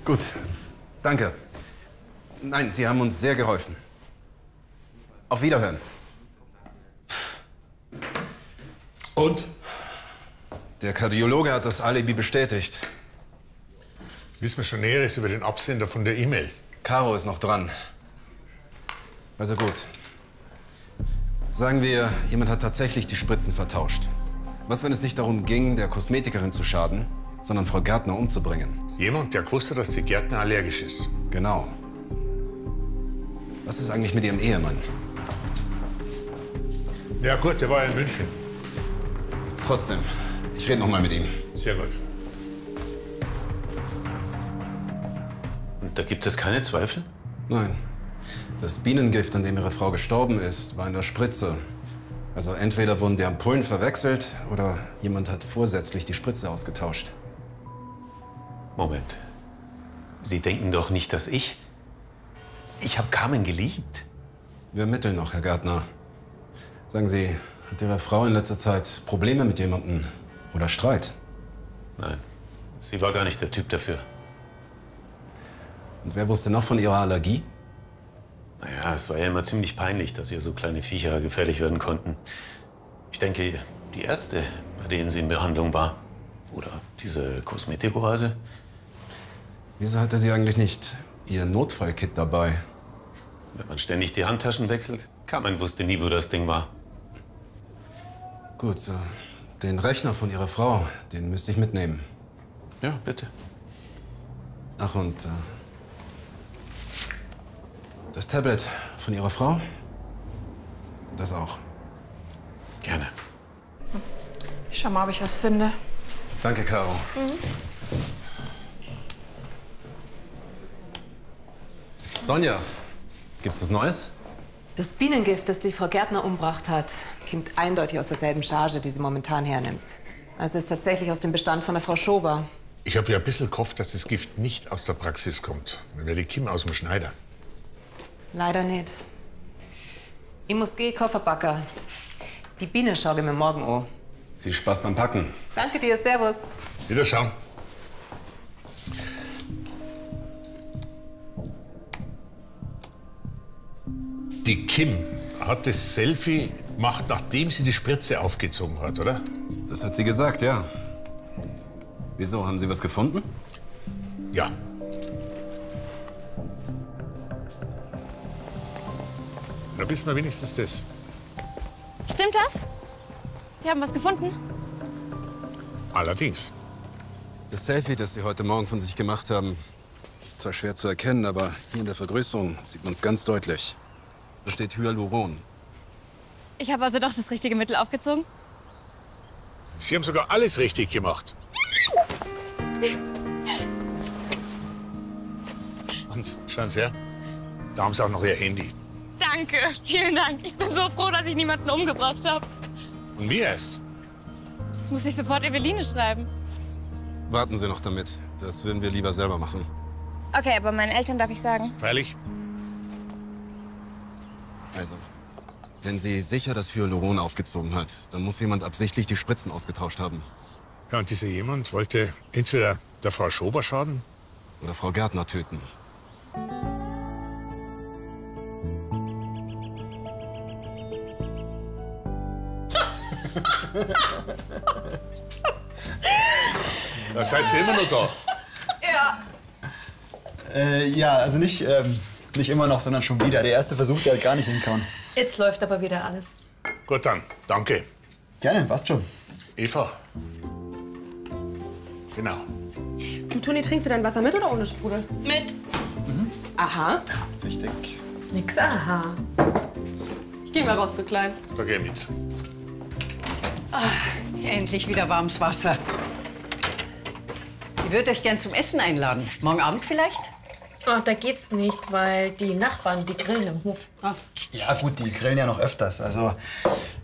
Gut, danke. Nein, Sie haben uns sehr geholfen. Auf Wiederhören. Und? Der Kardiologe hat das Alibi bestätigt. Wissen wir schon Näheres über den Absender von der E-Mail? Caro ist noch dran. Also gut. Sagen wir, jemand hat tatsächlich die Spritzen vertauscht. Was, wenn es nicht darum ging, der Kosmetikerin zu schaden, sondern Frau Gärtner umzubringen? Jemand, der gewusst hat, dass die Gärtner allergisch ist. Genau. Was ist eigentlich mit Ihrem Ehemann? Ja gut, der war ja in München. Trotzdem, ich rede noch mal mit ihm. Sehr gut. Und da gibt es keine Zweifel? Nein. Das Bienengift, an dem Ihre Frau gestorben ist, war in der Spritze. Also entweder wurden die Ampullen verwechselt oder jemand hat vorsätzlich die Spritze ausgetauscht. Moment. Sie denken doch nicht, dass ich... Ich habe Carmen geliebt. Wir ermitteln noch, Herr Gärtner. Sagen Sie, hat Ihre Frau in letzter Zeit Probleme mit jemandem oder Streit? Nein, sie war gar nicht der Typ dafür. Und wer wusste noch von Ihrer Allergie? Naja, es war ja immer ziemlich peinlich, dass ihr so kleine Viecher gefährlich werden konnten. Ich denke, die Ärzte, bei denen sie in Behandlung war, oder diese Kosmetikoase. Wieso hatte sie eigentlich nicht ihr Notfallkit dabei? Wenn man ständig die Handtaschen wechselt, Carmen wusste nie, wo das Ding war. Gut, den Rechner von Ihrer Frau, den müsste ich mitnehmen. Ja, bitte. Ach, und das Tablet von Ihrer Frau? Das auch. Gerne. Ich schau mal, ob ich was finde. Danke, Caro. Sonja, gibt's was Neues? Das Bienengift, das die Frau Gärtner umgebracht hat, kommt eindeutig aus derselben Charge, die sie momentan hernimmt. Also es ist tatsächlich aus dem Bestand von der Frau Schober. Ich habe ja ein bisschen gehofft, dass das Gift nicht aus der Praxis kommt. Dann wäre die Kim aus dem Schneider. Leider nicht. Ich muss gehen, Kofferbacker. Die Biene schaue ich mir morgen an. Viel Spaß beim Packen. Danke dir, servus. Wiederschauen. Die Kim hat das Selfie gemacht, nachdem sie die Spritze aufgezogen hat, oder? Das hat sie gesagt, ja. Wieso, haben Sie was gefunden? Ja. Na, wissen wir wenigstens das. Stimmt das? Sie haben was gefunden? Allerdings. Das Selfie, das Sie heute Morgen von sich gemacht haben, ist zwar schwer zu erkennen, aber hier in der Vergrößerung sieht man es ganz deutlich. Da steht Hyaluron. Ich habe also doch das richtige Mittel aufgezogen? Sie haben sogar alles richtig gemacht. Und, schauen Sie her, da haben Sie auch noch Ihr Handy. Danke, vielen Dank. Ich bin so froh, dass ich niemanden umgebracht habe. Und mir erst. Das muss ich sofort Eveline schreiben. Warten Sie noch damit. Das würden wir lieber selber machen. Okay, aber meinen Eltern darf ich sagen. Freilich. Also, wenn sie sicher das Hyaluron aufgezogen hat, dann muss jemand absichtlich die Spritzen ausgetauscht haben. Ja, und dieser jemand wollte entweder der Frau Schober schaden oder Frau Gärtner töten. Da seid ihr immer noch da. Ja, also nicht immer noch, sondern schon wieder. Der erste Versuch, der hat gar nicht hinkauen. Jetzt läuft aber wieder alles. Gut dann, danke. Gerne, passt schon. Eva. Genau. Du, Toni, trinkst du dein Wasser mit oder ohne Sprudel? Mit. Aha. Richtig. Nix aha. Ich geh mal raus, so klein. Da geh mit. Endlich wieder warmes Wasser. Ich würde euch gern zum Essen einladen. Morgen Abend vielleicht? Oh, da geht's nicht, weil die Nachbarn, die grillen im Hof. Ja gut, die grillen ja noch öfters. Also